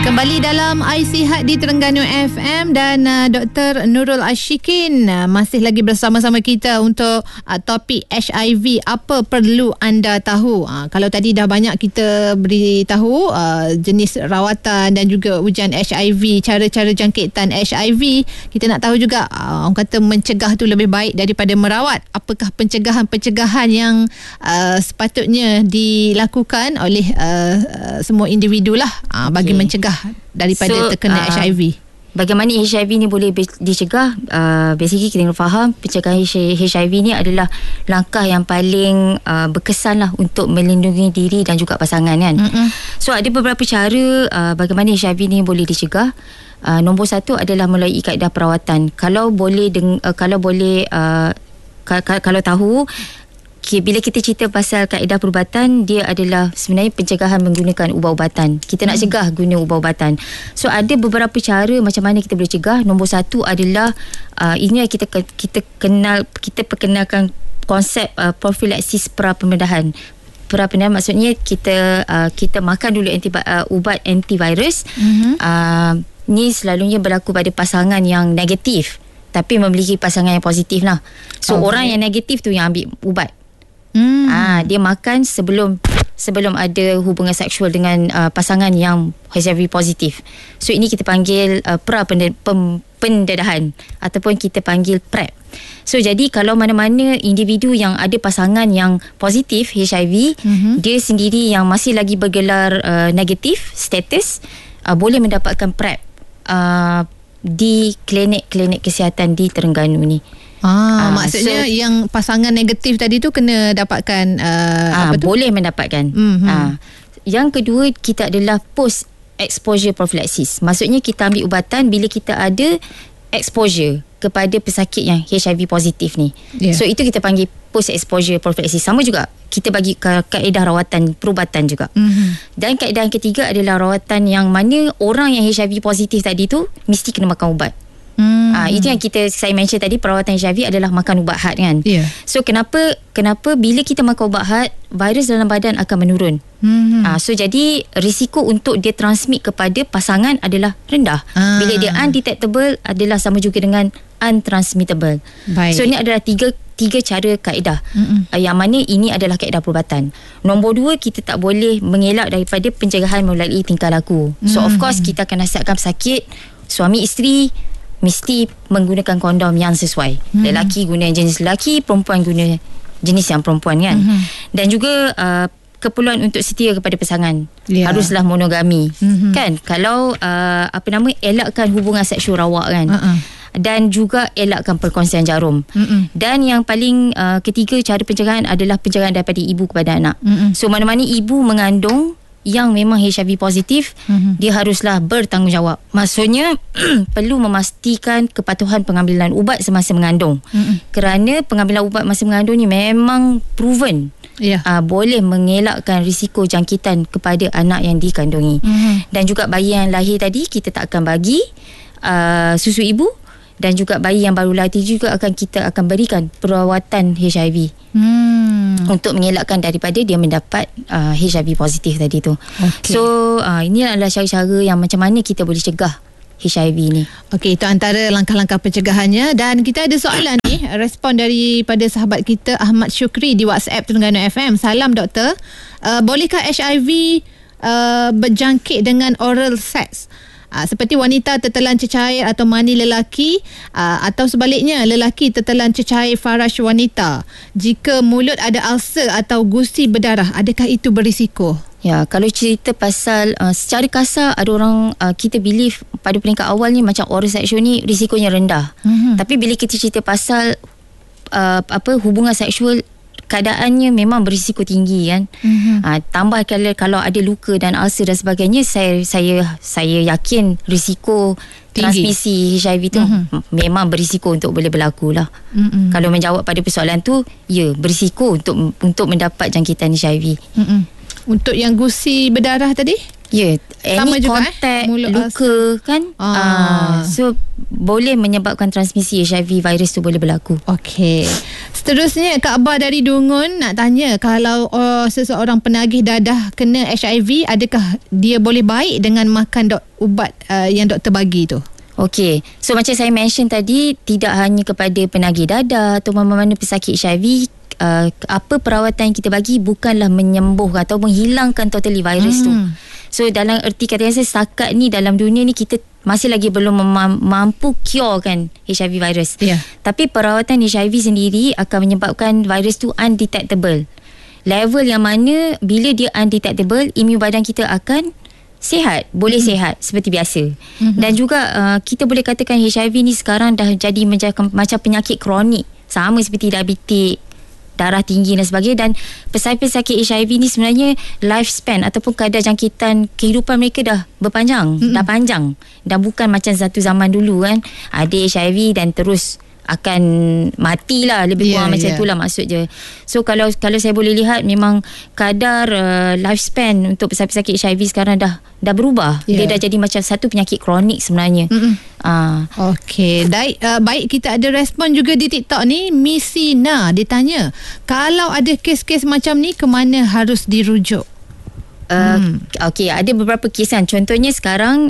Kembali dalam iSihat di Terengganu FM dan Dr. Nurul Ashikin masih lagi bersama-sama kita untuk topik HIV. Apa perlu anda tahu? Kalau tadi dah banyak kita beritahu jenis rawatan dan juga ujian HIV, cara-cara jangkitan HIV. Kita nak tahu juga orang kata mencegah tu lebih baik daripada merawat. Apakah pencegahan-pencegahan yang sepatutnya dilakukan oleh semua individu lah bagi mencegah daripada terkena HIV. Bagaimana HIV ni boleh dicegah? Basically kita kena faham pencegahan HIV ni adalah langkah yang paling berkesan lah untuk melindungi diri dan juga pasangan kan. So ada beberapa cara bagaimana HIV ni boleh dicegah. Nombor satu adalah melalui kaedah perawatan. Kalau tahu bila kita cerita pasal kaedah perubatan, dia adalah sebenarnya pencegahan menggunakan ubat-ubatan. Kita nak cegah guna ubat-ubatan. So ada beberapa cara macam mana kita boleh cegah. Nombor satu adalah ini kita perkenalkan konsep profilaksis pra-pembedahan. Pra-pembedahan maksudnya kita makan dulu ubat antivirus. Ni selalunya berlaku pada pasangan yang negatif tapi memiliki pasangan yang positif lah. So orang yang negatif tu yang ambil ubat. Dia makan sebelum ada hubungan seksual dengan pasangan yang HIV positif. So ini kita panggil pendedahan ataupun kita panggil PrEP. So jadi kalau mana-mana individu yang ada pasangan yang positif HIV, dia sendiri yang masih lagi bergelar negatif status, boleh mendapatkan PrEP di klinik-klinik kesihatan di Terengganu ni. Maksudnya yang pasangan negatif tadi tu kena dapatkan boleh mendapatkan. Yang kedua kita adalah post exposure prophylaxis. Maksudnya kita ambil ubatan bila kita ada exposure kepada pesakit yang HIV positif ni. So itu kita panggil post exposure prophylaxis. Sama juga kita bagi kaedah rawatan perubatan juga. Dan kaedah yang ketiga adalah rawatan yang mana orang yang HIV positif tadi tu mesti kena makan ubat. Itu yang saya mention tadi, perawatan HIV adalah makan ubat had kan. So kenapa bila kita makan ubat had, virus dalam badan akan menurun. So jadi risiko untuk dia transmit kepada pasangan adalah rendah. Bila dia undetectable adalah sama juga dengan untransmittable. So ini adalah tiga cara kaedah. Yang mana ini adalah kaedah perubatan. Nombor dua, kita tak boleh mengelak daripada pencegahan melalui tingkah laku. So of course kita akan nasihatkan pesakit, suami isteri mesti menggunakan kondom yang sesuai. Lelaki guna jenis lelaki, perempuan guna jenis yang perempuan kan. Dan juga keperluan untuk setia kepada pasangan. Haruslah monogami. Kan? Kalau elakkan hubungan seksual rawak kan. Dan juga elakkan perkongsian jarum. Dan yang paling ketiga cara pencegahan adalah pencegahan daripada ibu kepada anak. So mana-mana ibu mengandung yang memang HIV positif, dia haruslah bertanggungjawab. Maksudnya perlu memastikan kepatuhan pengambilan ubat semasa mengandung. Kerana pengambilan ubat masa mengandung ni memang proven boleh mengelakkan risiko jangkitan kepada anak yang dikandungi. Dan juga bayi yang lahir tadi kita tak akan bagi susu ibu, dan juga bayi yang baru lahir juga kita akan berikan perawatan HIV. Untuk mengelakkan daripada dia mendapat HIV positif tadi tu. So ini adalah cara-cara yang macam mana kita boleh cegah HIV ni. Okey, itu antara langkah-langkah pencegahannya. Dan kita ada soalan ni, respon daripada sahabat kita Ahmad Syukri di WhatsApp Terengganu FM. Salam doktor, bolehkah HIV berjangkit dengan oral sex? Seperti wanita tertelan cecair atau mani lelaki, atau sebaliknya lelaki tertelan cecair faraj wanita. Jika mulut ada ulcer atau gusi berdarah, adakah itu berisiko? Ya, kalau cerita pasal secara kasar, ada orang kita believe pada peringkat awal ni macam oral seksual ni risikonya rendah. Tapi bila kita cerita pasal hubungan seksual, keadaannya memang berisiko tinggi kan. Tambah kalau ada luka dan ulcer dan sebagainya, saya yakin risiko tinggi. Transmisi HIV tu memang berisiko untuk boleh berlaku lah. Kalau menjawab pada persoalan tu, ya, berisiko untuk mendapat jangkitan HIV. Untuk yang gusi berdarah tadi? Ya, sama juga kontak, luka kan. So boleh menyebabkan transmisi HIV virus tu boleh berlaku. Okey. Seterusnya Kak Abah dari Dungun nak tanya, kalau seseorang penagih dadah kena HIV, adakah dia boleh baik dengan makan ubat yang doktor bagi tu? Okey. So macam saya mention tadi, tidak hanya kepada penagih dadah atau mana-mana pesakit HIV, apa perawatan yang kita bagi bukanlah menyembuh atau menghilangkan totally virus tu. So dalam erti kata yang saya, setakat ni dalam dunia ni kita masih lagi belum mampu cure kan HIV virus. Tapi perawatan HIV sendiri akan menyebabkan virus tu undetectable. Level yang mana bila dia undetectable, imun badan kita akan sihat, boleh sihat seperti biasa. Dan juga kita boleh katakan HIV ni sekarang dah jadi macam penyakit kronik, sama seperti diabetik, darah tinggi dan sebagainya. Dan pesakit HIV ni sebenarnya lifespan ataupun kadar jangkitan kehidupan mereka dah berpanjang, dah panjang, dan bukan macam satu zaman dulu kan, ada HIV dan terus akan matilah, lebih kurang macam itulah maksud je. So kalau saya boleh lihat, memang kadar lifespan untuk pesakit HIV sekarang dah berubah. Dia dah jadi macam satu penyakit kronik sebenarnya. Okey, baik, kita ada respon juga di TikTok ni. Misina dia tanya, kalau ada kes-kes macam ni, ke mana harus dirujuk? Okey, ada beberapa kesan. Contohnya sekarang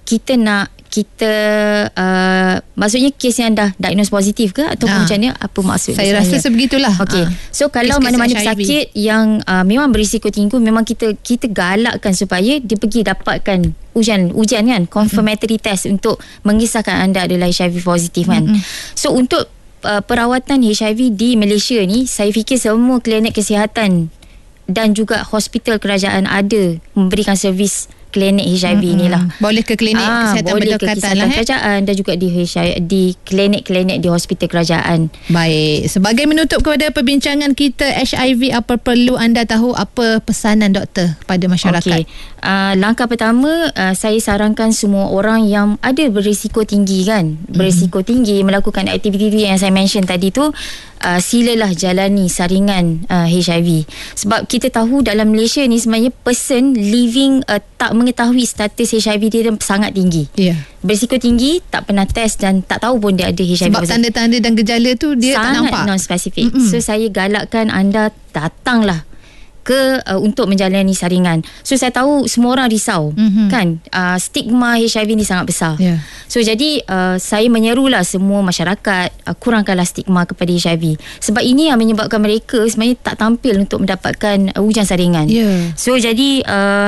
maksudnya kes yang dah diagnose positif ke atau macam ni, apa maksud saya sebenarnya? rasa sebegitulah. Okey. So kalau mana-mana pesakit yang memang berisiko tinggi, memang kita galakkan supaya dia pergi dapatkan ujian kan, confirmatory test untuk mengisahkan anda adalah HIV positif kan. So untuk perawatan HIV di Malaysia ni, saya fikir semua klinik kesihatan dan juga hospital kerajaan ada memberikan servis klinik HIV ni lah. Boleh ke klinik kesihatan berdekatan kerajaan dan juga di klinik-klinik di hospital kerajaan. Baik, sebagai menutup kepada perbincangan kita HIV, apa perlu anda tahu, apa pesanan doktor pada masyarakat? Langkah pertama, saya sarankan semua orang yang ada berisiko tinggi kan, berisiko tinggi melakukan aktiviti yang saya mention tadi tu, silalah jalani saringan HIV. Sebab kita tahu dalam Malaysia ni sebenarnya person living tak mengetahui status HIV dia sangat tinggi. Berisiko tinggi, tak pernah test dan tak tahu pun dia ada HIV. Sebab tanda-tanda dan gejala tu dia sangat tak nampak, non-spesifik. So saya galakkan anda datanglah untuk menjalani saringan. So saya tahu semua orang risau kan, stigma HIV ni sangat besar. So jadi saya menyerulah semua masyarakat, kurangkanlah stigma kepada HIV. Sebab ini yang menyebabkan mereka sebenarnya tak tampil untuk mendapatkan ujian saringan. So jadi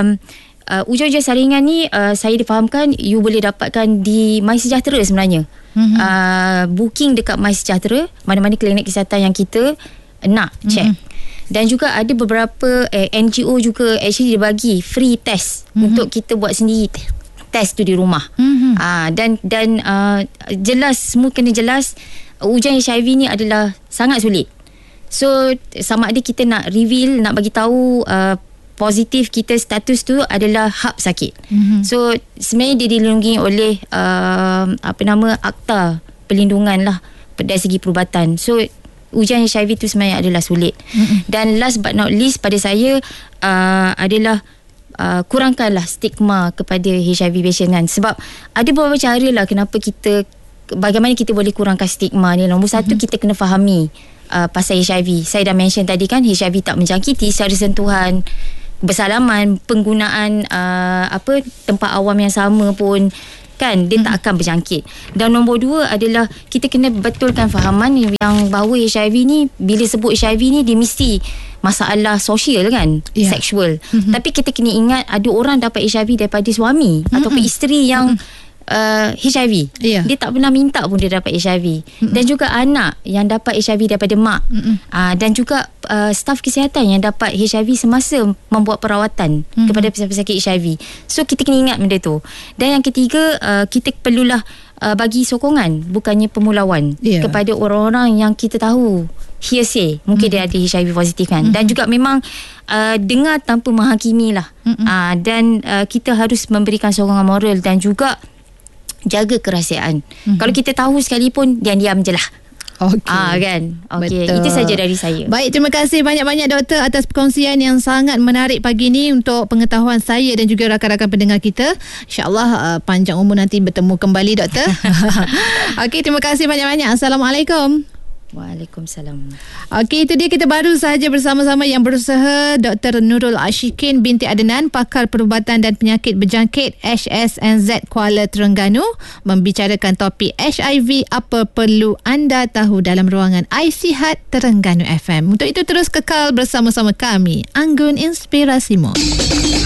ujian saringan ni saya difahamkan you boleh dapatkan di MySejahtera sebenarnya. Booking dekat MySejahtera, mana-mana klinik kesihatan yang kita nak check. Dan juga ada beberapa NGO juga actually dia bagi free test untuk kita buat sendiri test tu di rumah. Dan jelas, semua kena jelas, ujian HIV ni adalah sangat sulit. So sama ada kita nak reveal, nak bagi tahu positif kita, status tu adalah hak pesakit. So sebenarnya dia dilindungi oleh akta perlindungan lah dari segi perubatan. So ujian HIV tu sebenarnya adalah sulit. Dan last but not least pada saya adalah kurangkanlah stigma kepada HIV patient kan. Sebab ada beberapa cara lah bagaimana kita boleh kurangkan stigma ni. Nombor satu, kita kena fahami pasal HIV. Saya dah mention tadi kan, HIV tak menjangkiti secara sentuhan, bersalaman, penggunaan tempat awam yang sama pun kan, dia tak akan berjangkit. Dan nombor dua adalah kita kena betulkan fahaman yang bahawa HIV ni, bila sebut HIV ni, dia mesti masalah sosial kan, seksual. Tapi kita kena ingat ada orang dapat HIV daripada suami ataupun isteri yang HIV. Dia tak pernah minta pun dia dapat HIV. Dan juga anak yang dapat HIV daripada mak. Dan juga staf kesihatan yang dapat HIV semasa membuat perawatan kepada pesakit HIV. So kita kena ingat benda tu. Dan yang ketiga, kita perlulah bagi sokongan, bukannya pemulawan kepada orang-orang yang kita tahu hearsay mungkin dia ada HIV positif kan. Dan juga memang dengar tanpa menghakimi lah. Dan kita harus memberikan sokongan moral dan juga jaga kerahsiaan. Kalau kita tahu sekalipun, diam-diam je lah. Kan. Okey, itu saja dari saya. Baik, terima kasih banyak-banyak doktor atas perkongsian yang sangat menarik pagi ni untuk pengetahuan saya dan juga rakan-rakan pendengar kita. InsyaAllah panjang umur nanti bertemu kembali doktor. Okey, terima kasih banyak-banyak. Assalamualaikum. Waalaikumsalam. Okey, itu dia, kita baru sahaja bersama-sama yang berusaha Dr. Nurul Ashikin binti Adnan, pakar perubatan dan penyakit berjangkit HSNZ Kuala Terengganu, membicarakan topik HIV, apa perlu anda tahu dalam ruangan iSihat Terengganu FM. Untuk itu terus kekal bersama-sama kami, Anggun Inspirasimu.